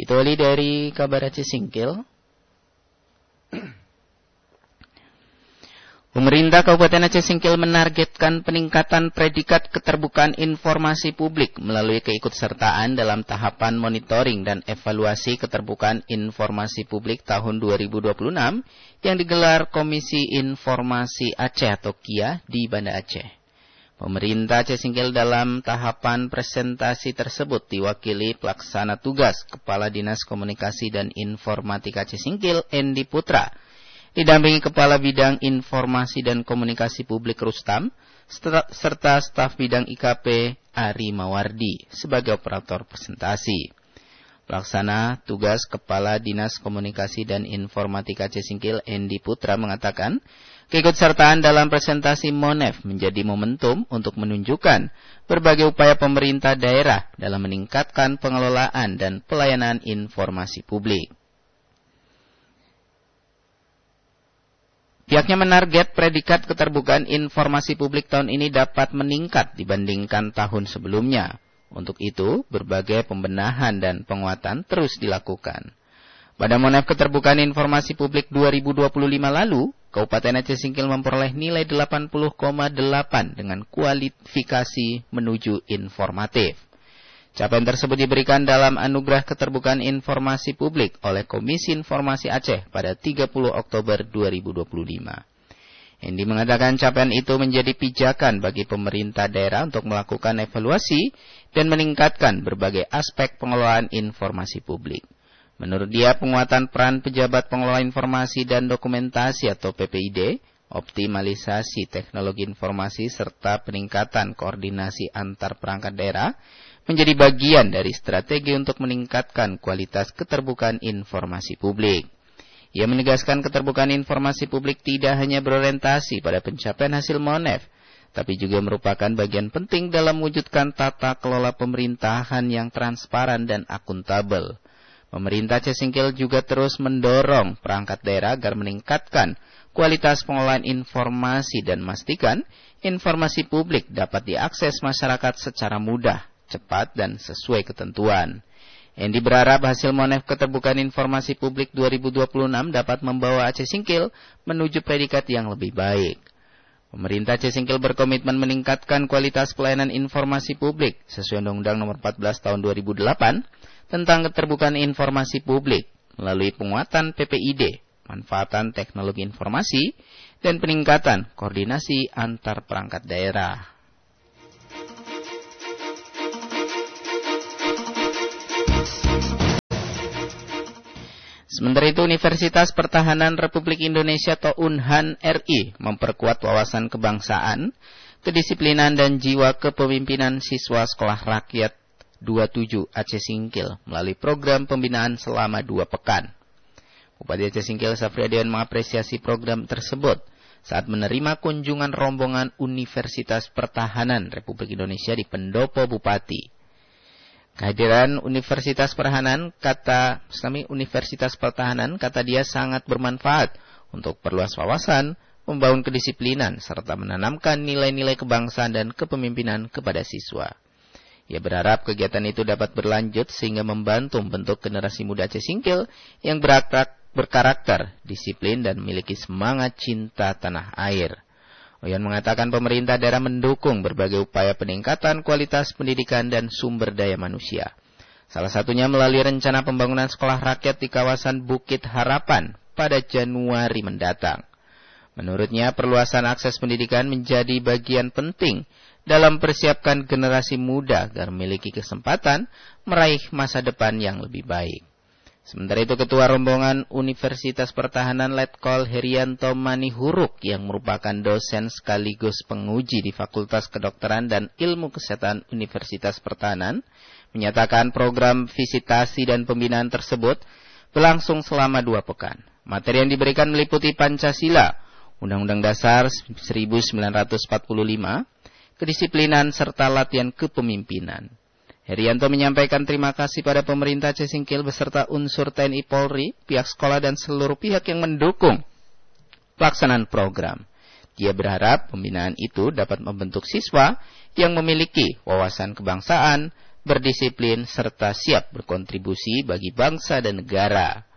Itu Ali dari kabar Aceh Singkil. Pemerintah Kabupaten Aceh Singkil menargetkan peningkatan predikat keterbukaan informasi publik melalui keikutsertaan dalam tahapan monitoring dan evaluasi keterbukaan informasi publik tahun 2026 yang digelar Komisi Informasi Aceh atau KIA di Banda Aceh. Pemerintah Aceh Singkil dalam tahapan presentasi tersebut diwakili pelaksana tugas Kepala Dinas Komunikasi dan Informatika Aceh Singkil, Endi Putra, didampingi Kepala Bidang Informasi dan Komunikasi Publik Rustam, serta staf bidang IKP Ari Mawardi sebagai operator presentasi. Pelaksana tugas Kepala Dinas Komunikasi dan Informatika Aceh Singkil, Endi Putra, mengatakan, keikutsertaan dalam presentasi MONEF menjadi momentum untuk menunjukkan berbagai upaya pemerintah daerah dalam meningkatkan pengelolaan dan pelayanan informasi publik. Pihaknya menarget predikat keterbukaan informasi publik tahun ini dapat meningkat dibandingkan tahun sebelumnya. Untuk itu, berbagai pembenahan dan penguatan terus dilakukan. Pada MONEF Keterbukaan Informasi Publik 2025 lalu, Kabupaten Aceh Singkil memperoleh nilai 80,8 dengan kualifikasi menuju informatif. Capaian tersebut diberikan dalam Anugerah Keterbukaan Informasi Publik oleh Komisi Informasi Aceh pada 30 Oktober 2025. Endi mengatakan capaian itu menjadi pijakan bagi pemerintah daerah untuk melakukan evaluasi dan meningkatkan berbagai aspek pengelolaan informasi publik. Menurut dia, penguatan peran pejabat pengelola informasi dan dokumentasi atau PPID, optimalisasi teknologi informasi, serta peningkatan koordinasi antar perangkat daerah menjadi bagian dari strategi untuk meningkatkan kualitas keterbukaan informasi publik. Ia menegaskan keterbukaan informasi publik tidak hanya berorientasi pada pencapaian hasil MONEF, tapi juga merupakan bagian penting dalam mewujudkan tata kelola pemerintahan yang transparan dan akuntabel. Pemerintah Aceh Singkil juga terus mendorong perangkat daerah agar meningkatkan kualitas pengelolaan informasi dan memastikan informasi publik dapat diakses masyarakat secara mudah, cepat, dan sesuai ketentuan. Endi berharap hasil MONEF Keterbukaan Informasi Publik 2026 dapat membawa Aceh Singkil menuju predikat yang lebih baik. Pemerintah Aceh Singkil berkomitmen meningkatkan kualitas pelayanan informasi publik sesuai Undang-Undang Nomor 14 Tahun 2008 tentang keterbukaan informasi publik melalui penguatan PPID, manfaatan teknologi informasi, dan peningkatan koordinasi antar perangkat daerah. Sementara itu, Universitas Pertahanan Republik Indonesia atau UNHAN RI memperkuat wawasan kebangsaan, kedisiplinan, dan jiwa kepemimpinan siswa Sekolah Rakyat 27 Aceh Singkil melalui program pembinaan selama 2 pekan. Bupati Aceh Singkil Safriadian mengapresiasi program tersebut saat menerima kunjungan rombongan Universitas Pertahanan Republik Indonesia di Pendopo Bupati. Kehadiran Universitas Pertahanan, kata dia sangat bermanfaat untuk perluas wawasan, membangun kedisiplinan, serta menanamkan nilai-nilai kebangsaan dan kepemimpinan kepada siswa. Ia berharap kegiatan itu dapat berlanjut sehingga membantu membentuk generasi muda Aceh Singkil yang berkarakter, disiplin, dan memiliki semangat cinta tanah air. Oyan mengatakan pemerintah daerah mendukung berbagai upaya peningkatan kualitas pendidikan dan sumber daya manusia. Salah satunya melalui rencana pembangunan sekolah rakyat di kawasan Bukit Harapan pada Januari mendatang. Menurutnya, perluasan akses pendidikan menjadi bagian penting dalam persiapkan generasi muda agar memiliki kesempatan meraih masa depan yang lebih baik. Sementara itu, Ketua Rombongan Universitas Pertahanan Letkol Herianto Manihuruk yang merupakan dosen sekaligus penguji di Fakultas Kedokteran dan Ilmu Kesehatan Universitas Pertahanan menyatakan program visitasi dan pembinaan tersebut berlangsung selama 2 pekan. Materi yang diberikan meliputi Pancasila, Undang-Undang Dasar 1945, kedisiplinan, serta latihan kepemimpinan. Herianto menyampaikan terima kasih pada pemerintah Aceh Singkil beserta unsur TNI Polri, pihak sekolah, dan seluruh pihak yang mendukung pelaksanaan program. Dia berharap pembinaan itu dapat membentuk siswa yang memiliki wawasan kebangsaan, berdisiplin, serta siap berkontribusi bagi bangsa dan negara.